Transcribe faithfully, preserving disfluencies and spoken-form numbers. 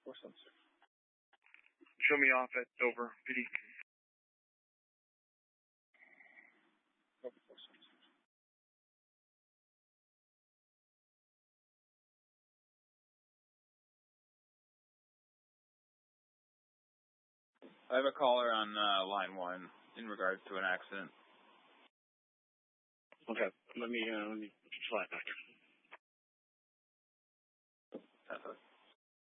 four seven six. Show me off at Dover, P D. Dover four seven six. I have a caller on uh, line one in regards to an accident. Okay, let me, uh, let me fly back. That's